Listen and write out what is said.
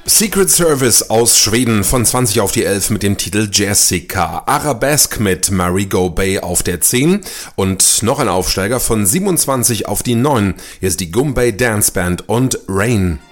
Secret Service aus Schweden von 20 auf die 11 mit dem Titel Jessica. Arabesque mit Marigo Bay auf der 10 und noch ein Aufsteiger von 27 auf die 9. Hier ist die Goombay Dance Band und Rain.